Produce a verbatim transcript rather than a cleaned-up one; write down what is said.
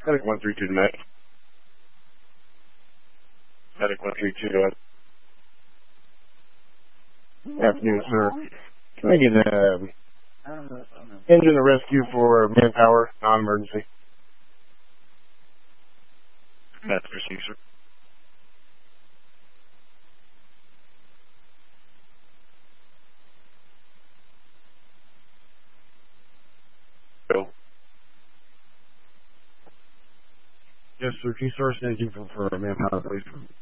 Medic one three two to Met. Medic one three two to Met. Afternoon, sir. Can I get an uh, engine to rescue for manpower, non-emergency? That's proceed, sir. Bill. Yes, sir. Can you source an engine for, for manpower, please?